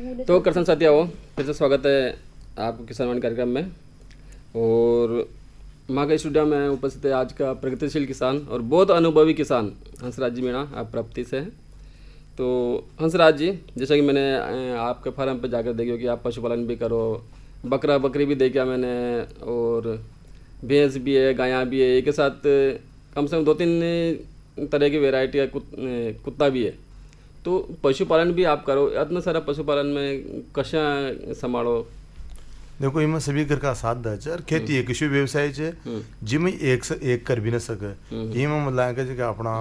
तो कृष्ण साथिया हो, फिर से स्वागत है आपको किसानवाणी कार्यक्रम में। और माँ के स्टूडियो में उपस्थित है आज का प्रगतिशील किसान और बहुत अनुभवी किसान हंसराज जी मीणा, आप प्राप्ति से हैं। तो हंसराज जी, जैसा कि मैंने आपके फार्म पे जाकर देखी कि आप पशुपालन भी करो, बकरा बकरी भी देखा मैंने, और भैंस भी है, गायाँ भी है, एक के साथ कम से कम 2-3 तरह की वेराइटी है, कुत्ता भी है। तो पशुपालन भी आप करो, इतना सारा पशुपालन में कशा संभालो? देखो, इनमें सभी घर का साथ दा और खेती है, कृषि व्यवसाय है जिसमें एक से एक कर भी न सके। इनमें मतलब है कि अपना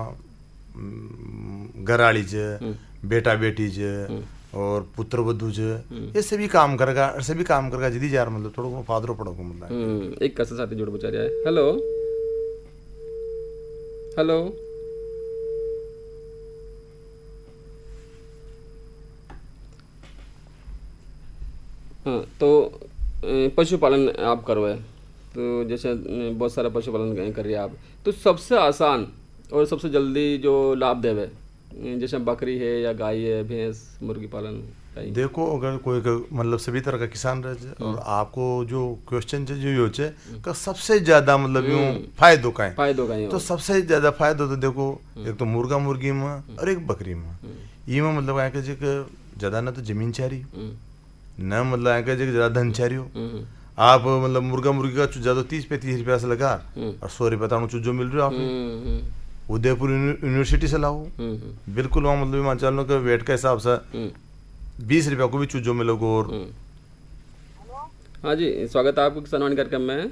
घराड़ी च, बेटा बेटी च और पुत्र वधु च, ये सभी काम करेगा जिदी जार मतलब थोड़ा फादरो पड़ो को मतलब एक कसर साथी जुड़ बचा रहा है। हेलो हेलो, हाँ, तो पशुपालन आप करो है, तो जैसे बहुत सारा पशुपालन कर रही है आप, तो सबसे आसान और सबसे जल्दी जो लाभ देवे, जैसे बकरी है या गाय है, भैंस, मुर्गी पालन? देखो, अगर कोई मतलब सभी तरह का किसान रहे और आपको जो क्वेश्चन है जो ये का सबसे ज्यादा मतलब यूं फायदो का है, तो सबसे ज्यादा फायदा तो देखो एक तो मुर्गा मुर्गी में और एक बकरी में। ये में मतलब है कि ज्यादा ना तो जमीन चारी न मतलब है कि ज्यादा धन चारी हो। आप मतलब मुर्गा मुर्गी का चूजा तो 30-35 रुपया से लगा और 100 रुपया तो चूजो मिल रहा है आपको उदयपुर यूनिवर्सिटी से लाओ। बिल्कुल वहाँ मतलब मान चलो कि वेट के हिसाब से 20 रुपया को भी चूजो मिलोगे। और हाँ जी, स्वागत है आपको किसानवाणी कार्यक्रम में।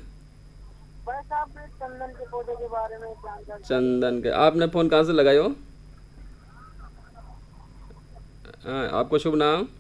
चंदन के पौधे के बारे में जानकारी। चंदन के आपने फोन कहाँ से लगाई हो? आपको शुभ नाम?